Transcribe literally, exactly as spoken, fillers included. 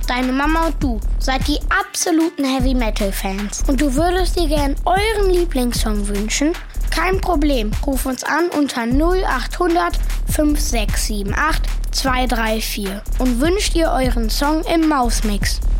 deine Mama und du seid die absoluten Heavy-Metal-Fans und du würdest dir gern euren Lieblingssong wünschen? Kein Problem, ruf uns an unter null acht hundert fünf sechs sieben acht zwei drei vier und wünscht ihr euren Song im Mausmix.